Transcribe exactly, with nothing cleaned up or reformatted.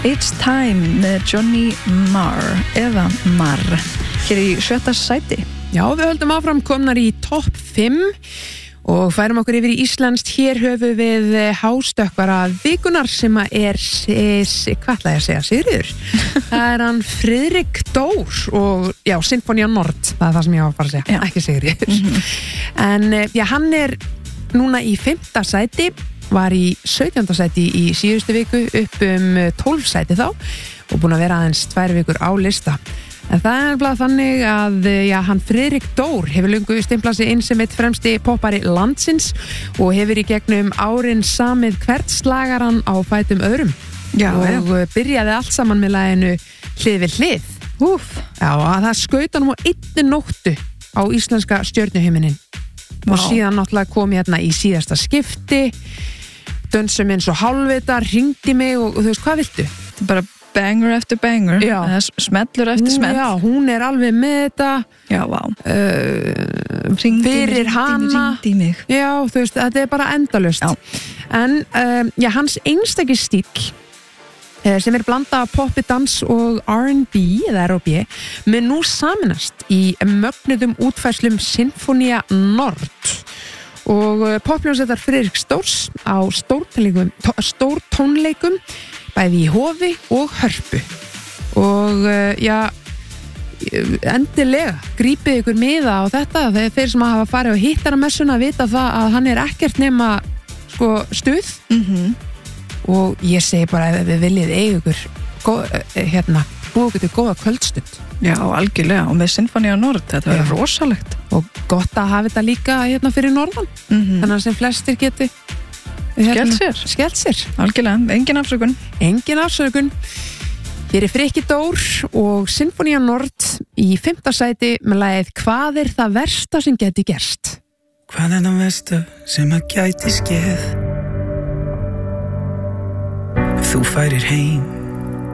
It's Time með Johnny Marr eða Marr hér í sjötta sæti. Já, við höldum áfram komnar í topp fimm og færum okkur yfir í íslenskt. Hér höfum við hástökkvara vikunar sem er, hvað ætla ég að segja, Sigríður? Það er hann Friðrik Dór og já, Sinfónia Nord, það er það sem ég á að fara að segja, já. Ekki Sigríður. Mm-hmm. En já, hann er núna í fimmta sæti, var í sautjánda sæti í síðustu viku, upp um tólf sæti þá og búin að vera aðeins tvær vikur á lista. En það er bara þannig að já, hann Friðrik Dór hefur löngu stimplað sig inn sem eitt fremsti poppari landsins og hefur í gegnum árin samið hvert slagaran á fætum öðrum. Já, og ja. Byrjaði allt saman með laginu Hlið við hlið. Úf. Já, að það skaut hann á einni nóttu á íslenska stjörnuhiminin. Og síðan náttúrulega kom ég hérna í síðasta skipti, dönsum eins og hálfvita, hringdi mig og, og þú veist, hvað viltu? Þetta er bara banger eftir banger, eða smellur eftir smell. Já, hún er alveg með þetta. Já, vá. Uh, fyrir hana. Ringdi mig. Já, þú veist, þetta er bara endalaust. Já. En um, já, hans einstaki stíll, sem er blanda af poppi, dans og R and B eða R og B, með nú saminast í mögnuðum útfærslum Sinfónia Nord og poppljónsettar Friðrik Stórs á stórtónleikum, stórtónleikum bæði í Hofi og Hörpu og já, endilega grípið ykkur miða á þetta þegar þeir sem hafa farið og hittar að messuna vita það að hann er ekkert nema sko stuð. Mhm. Og ég segi bara ef við viljið eiga ykkur góð, hérna, búið ykkur til góða kvöldstund. Já, algjörlega, og með Sinfónia Nord, þetta verður rosalegt. Og gott að hafa þetta líka hérna fyrir norðan, mm-hmm. þannig að sem flestir geti hérna, skellt sér. Skellt sér. Algjörlega, engin afsökun. Engin afsökun. Hér er Frikki Dór og Sinfónia Nord í fimmta sæti með lagið Hvað er það versta sem geti gerst? Hvað er það versta sem að gæti skeð? Þú færir heim